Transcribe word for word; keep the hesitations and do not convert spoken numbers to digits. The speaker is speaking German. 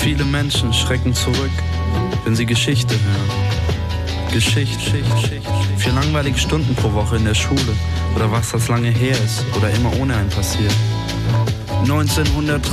Viele Menschen schrecken zurück, wenn sie Geschichte hören. Geschichte, Geschichte. Vier langweilige Stunden pro Woche in der Schule. Oder was das lange her ist oder immer ohne einen passiert. neunzehnhundert